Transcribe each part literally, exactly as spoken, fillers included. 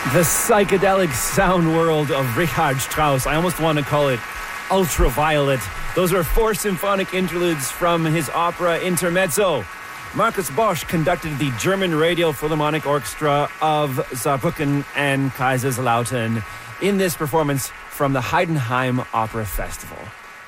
The psychedelic sound world of Richard Strauss. I almost want to call it ultraviolet. Those are four symphonic interludes from his opera Intermezzo. Markus Bosch conducted the German Radio Philharmonic Orchestra of Saarbrücken and Kaiserslautern in this performance from the Heidenheim Opera Festival.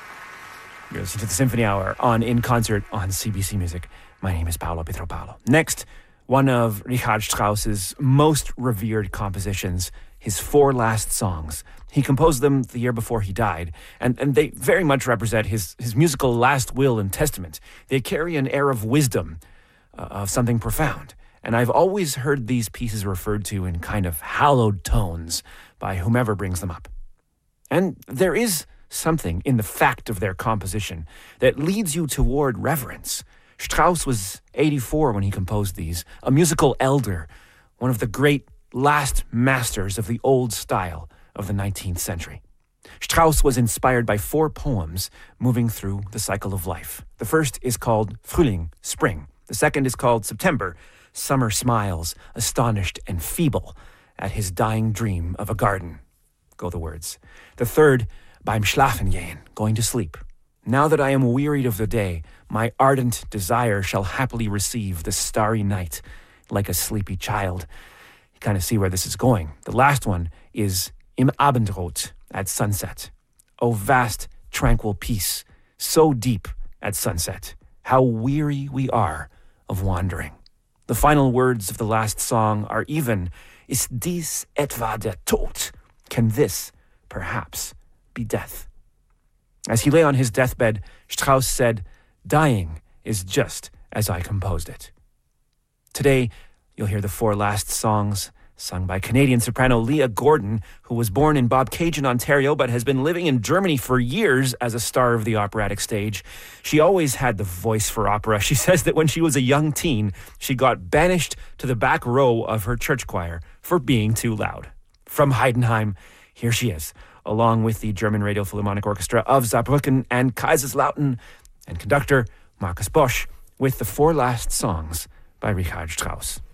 You're listening to the Symphony Hour on In Concert on C B C Music. My name is Paolo Pietropalo. Next, one of Richard Strauss's most revered compositions, his four last songs. He composed them the year before he died, and, and they very much represent his, his musical last will and testament. They carry an air of wisdom, uh, of something profound. And I've always heard these pieces referred to in kind of hallowed tones by whomever brings them up. And there is something in the fact of their composition that leads you toward reverence. Strauss was eighty-four when he composed these, a musical elder, one of the great last masters of the old style of the nineteenth century. Strauss was inspired by four poems moving through the cycle of life. The first is called Frühling, Spring. The second is called September, Summer smiles, astonished and feeble at his dying dream of a garden. Go the words. The third, Beim Schlafengehen, going to sleep. Now that I am wearied of the day, my ardent desire shall happily receive the starry night like a sleepy child. You kind of see where this is going. The last one is Im Abendrot, at sunset. O vast, tranquil peace, so deep at sunset. How weary we are of wandering. The final words of the last song are even, Ist dies etwa der Tod? Can this, perhaps, be death? As he lay on his deathbed, Strauss said, dying is just as I composed it. Today, you'll hear the four last songs sung by Canadian soprano Leah Gordon, who was born in Bobcaygeon, Ontario, but has been living in Germany for years as a star of the operatic stage. She always had the voice for opera. She says that when she was a young teen, she got banished to the back row of her church choir for being too loud. From Heidenheim, here she is, along with the German Radio Philharmonic Orchestra of Saarbrücken and Kaiserslautern, and conductor Markus Bosch, with the four last songs by Richard Strauss.